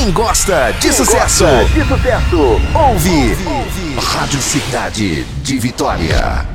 Quem gosta de sucesso, ouve Rádio Cidade de Vitória.